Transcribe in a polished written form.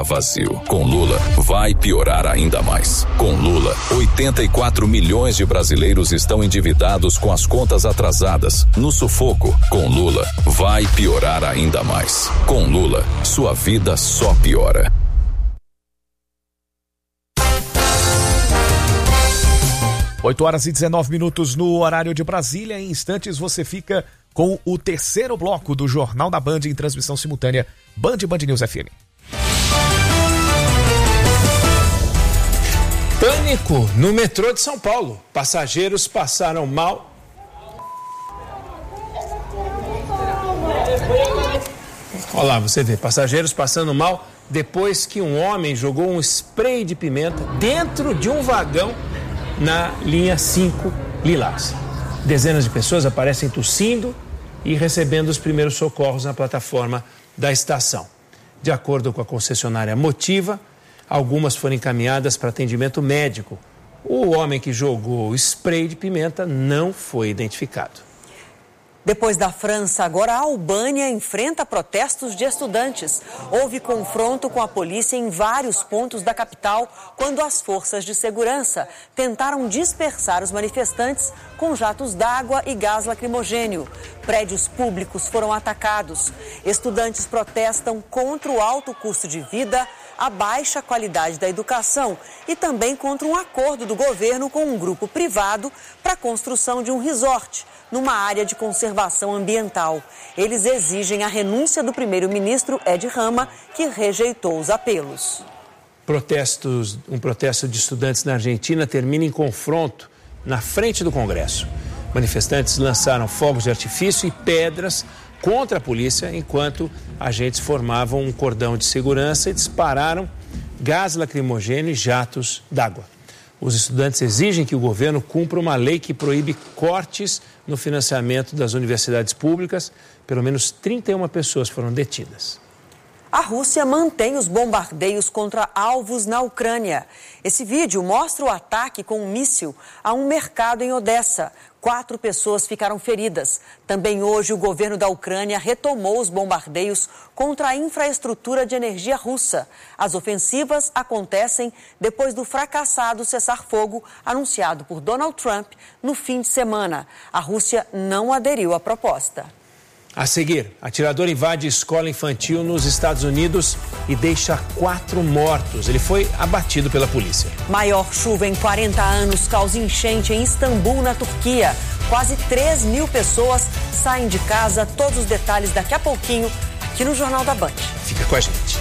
vazio. Com Lula, vai piorar ainda mais. Com Lula, 84 milhões de brasileiros estão endividados com as contas atrasadas, no sufoco. Com Lula, vai piorar ainda mais. Com Lula, sua vida só piora. Oito horas e 19 minutos no horário de Brasília. Em instantes você fica com o terceiro bloco do Jornal da Band em transmissão simultânea Band News FM. Pânico no metrô de São Paulo. Passageiros passaram mal. Olha lá, você vê, passageiros passando mal depois que um homem jogou um spray de pimenta dentro de um vagão na linha 5 Lilás. Dezenas de pessoas aparecem tossindo e recebendo os primeiros socorros na plataforma da estação. De acordo com a concessionária Motiva, algumas foram encaminhadas para atendimento médico. O homem que jogou spray de pimenta não foi identificado. Depois da França, agora a Albânia enfrenta protestos de estudantes. Houve confronto com a polícia em vários pontos da capital quando as forças de segurança tentaram dispersar os manifestantes com jatos d'água e gás lacrimogênio. Prédios públicos foram atacados. Estudantes protestam contra o alto custo de vida, a baixa qualidade da educação e também contra um acordo do governo com um grupo privado para a construção de um resort numa área de conservação ambiental. Eles exigem a renúncia do primeiro-ministro Edi Rama, que rejeitou os apelos. Um protesto de estudantes na Argentina termina em confronto na frente do Congresso. Manifestantes lançaram fogos de artifício e pedras contra a polícia, enquanto agentes formavam um cordão de segurança e dispararam gás lacrimogêneo e jatos d'água. Os estudantes exigem que o governo cumpra uma lei que proíbe cortes no financiamento das universidades públicas. Pelo menos 31 pessoas foram detidas. A Rússia mantém os bombardeios contra alvos na Ucrânia. Esse vídeo mostra o ataque com um míssil a um mercado em Odessa. 4 pessoas ficaram feridas. Também hoje o governo da Ucrânia retomou os bombardeios contra a infraestrutura de energia russa. As ofensivas acontecem depois do fracassado cessar-fogo anunciado por Donald Trump no fim de semana. A Rússia não aderiu à proposta. A seguir, atirador invade escola infantil nos Estados Unidos e deixa 4 mortos. Ele foi abatido pela polícia. Maior chuva em 40 anos causa enchente em Istambul, na Turquia. Quase 3.000 pessoas saem de casa. Todos os detalhes daqui a pouquinho, aqui no Jornal da Band. Fica com a gente.